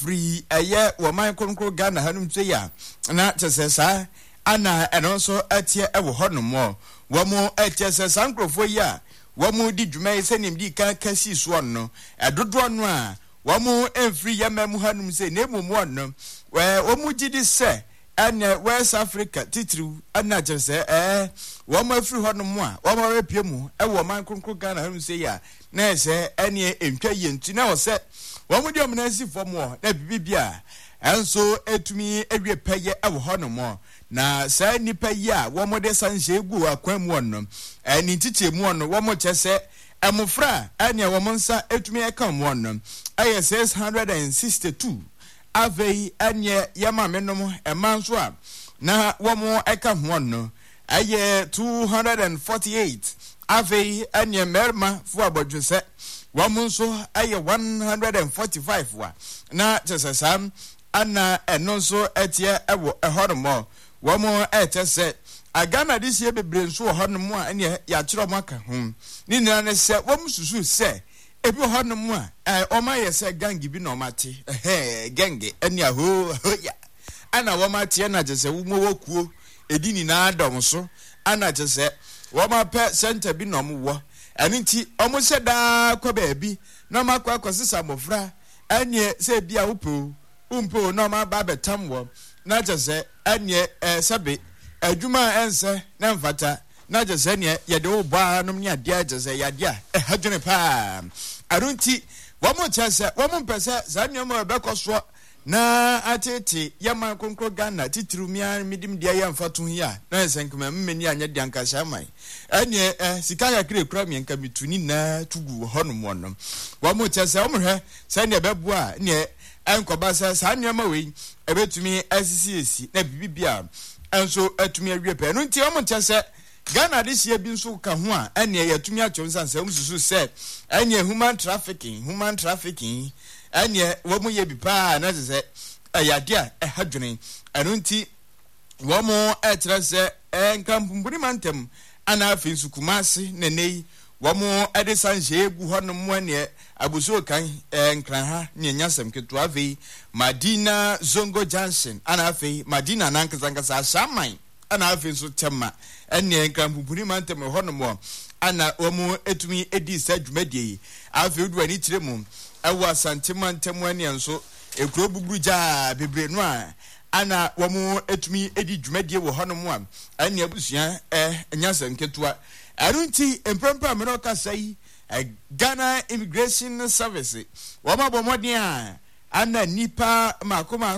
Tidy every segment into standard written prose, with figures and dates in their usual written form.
free aye woman konkro Ghana hanum tse ya na tesesa ana eno so atie ewo honomo womo etesesa nkrofo ya womo di dwuma senim di kan kasi so no edodo no a womo enfri yamamu hanum se na emumu no womo gidi se ane West Africa titru ana jese womo afri honomo a womo repiemu ewo man konkro Ghana hanum se ya na ese ene entwa yentu na wo se womo di omnasi fomo na bibia enso etumi ewie peye ewo honomo na sa nipa yi a womo de sanhye gu akwamu no ani tiche mu no womo chese emofra ania womo nsa etumi eka mu no aye 662 avei ania yama menom emanso a na womo eka mu no aye 248 avei ania merma fu abodwese womo nso aye 145 wa na chese sam ana eno nso etie ewo ehormo womo etese agana disi bebre nso honomo a ene ya kire maka hom ni nina ne se womo susu se ebi honomo a oma yese gangi bi no mate genge ene aho ya ana woma tie na jese womo wokuo edini na adom so ana jese woma pe center bi no mo wo ene nti omo se da kwa baabi na makwa kwasisa mofra ene se bia umpo no ma ba betam wo na jese anye sabe adwuma ense na mfata na jese ne ye de wo ba no ne ade jese ya de hadwene pa arunti womo chese womo mpese za nyoma bekoso na atete yama konkro Ghana titrumia midim dia ya mfatu ya na ensenkuma mmeni anya de ankasha mai anye sika ya kire kura mi nka mituni na tugu honom no womo chese womo hwe se ne beboa ne enkoba sa nyama we ebetumi asisi na bibia enso atumi awie pe no nti o montese Ghana this year bi nso ka ho a ene yatumi achonsa nsam susu se ene human trafficking ene wo mu ye bi pa na se ayade a ehadwene eno nti wo mo etrese enkampumbuni mantem ana afi nsu kumase nenei wo mo edesanje egu hono mo ene abuso kan nkran ha ne nyasem keto afi Madina Zongo Junction ana afi Madina nankazangasa shaman ana afi nso tema ene nkampumbuni mantem hono mo ana wo mo etumi edi sa dwumadie afi duani tiremu ewa santimantem ene nso ekuro bubruja bebre no a ana wo mo etumi edi dwumadie wo hono mo a ene abusua nyasem keto arunti empempa meroka sai Ghana Immigration Service wama bomodin a ana nipa makoma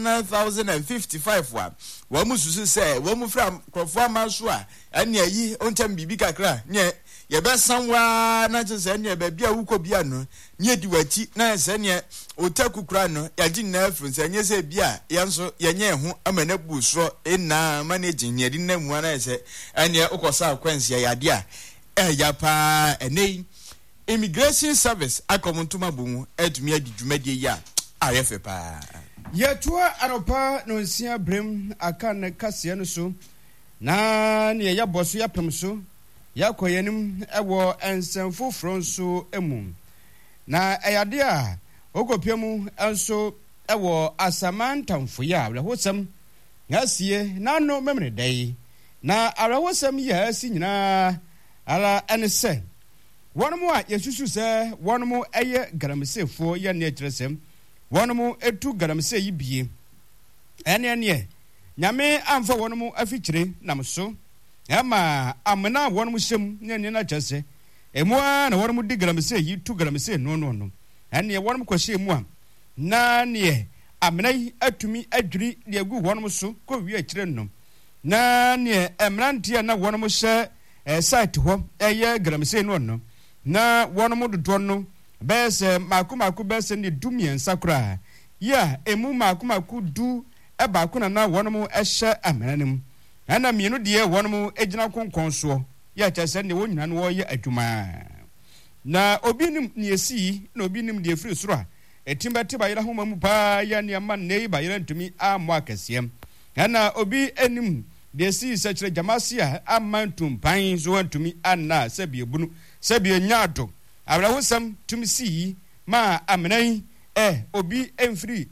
1055 wa wamu susu se wamu fra krofo amaso a ane ayi ontam bibi kakra nye yebesanwa na jese ne bebia wukobia no nye diwati na se ne otakukura no yaji na afru se nye se bia yanso yenye ho amana busro na managing nye din na mu na se ane okosa akwansia yade a ya pa enei Immigration Service akomuntuma bumu etumi adi dwumadie ya ayefe pa yetua aropa no nsia brem aka na kase no so na ne ya boso ya pem so ya koyenim ewo ensemfo fronso emu na eyade a okopiemu enso ewo asamantamfo ya awrehosam yasie na no memre dai na awrehosam ya si nyina ala ense wonomo a yesusu se wonomo eye garamsefo ye ne kiresem wonomo etu garamse yibie ene nyame amfa wonomo afikire namso ama amena wonomo hyem ne na kyese emua na wonomo di garamse yi tu garamse no ene wonomo kwahye mu a na ne amena atumi adwiri de agu wonomo so ko wi akire no na ne emrantie na wonomo hye site ho eye garamse no na wonomo dodo no bese makumaku bese ni dumien sakura ya emu makumaku du eba kuna na wonomo ehye amenanim ana mienu de wonomo ejina konkonso ya kyase ne wonyina no ye adwuma na obi nim ne esi na obi nim de free soro a etimbete bayira homa mu pa ya ne ama nei bayira ntumi ammo akasiem ana obi enim de esi sekire jamasi a amantum pan zo ntumi anna sabiebunu sabi nyado awrahosam tumisi ma amenai obi emfiri